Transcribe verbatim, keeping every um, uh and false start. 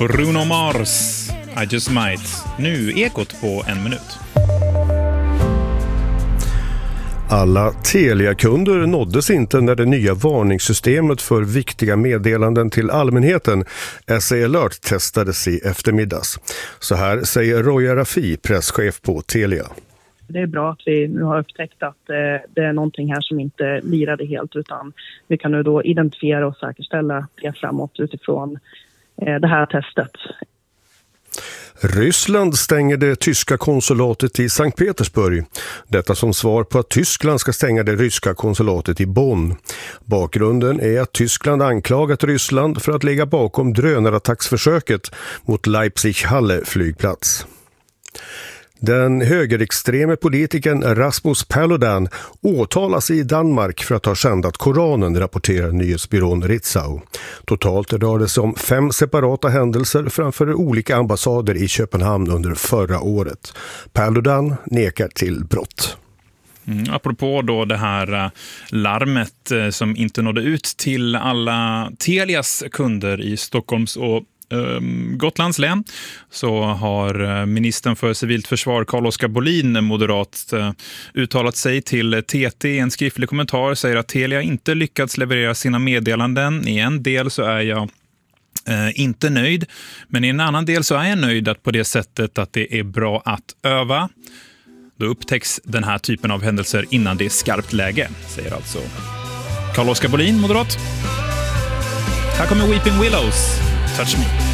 Bruno Mars, I just might. Nu Ekot på en minut. Alla Telia-kunder nåddes inte när det nya varningssystemet för viktiga meddelanden till allmänheten, S E Alert, testades i eftermiddags. Så här säger Roya Rafi, presschef på Telia. Det är bra att vi nu har upptäckt att det är någonting här som inte lirade helt, utan vi kan nu då identifiera och säkerställa det framåt utifrån det här testet. Ryssland stänger det tyska konsulatet i Sankt Petersburg. Detta som svar på att Tyskland ska stänga det ryska konsulatet i Bonn. Bakgrunden är att Tyskland anklagat Ryssland för att ligga bakom drönarattacksförsöket mot Leipzig-Halle flygplats. Den högerextreme politikern Rasmus Paludan åtalas i Danmark för att ha skändat Koranen, rapporterar nyhetsbyrån Ritzau. Totalt rör det sig om fem separata händelser framför olika ambassader i Köpenhamn under förra året. Paludan nekar till brott. Mm, apropå då det här larmet som inte nådde ut till alla Telias kunder i Stockholms och Gotlands län, så har ministern för civilt försvar Carl-Oskar Bolin, moderat, uttalat sig till T T i en skriftlig kommentar, säger att Telia inte lyckats leverera sina meddelanden. I en del så är jag eh, inte nöjd, men i en annan del så är jag nöjd att på det sättet att det är bra att öva. Då upptäcks den här typen av händelser innan det är skarpt läge, säger alltså Carl-Oskar Bolin, moderat. Här kommer Weeping Willows. Touch me.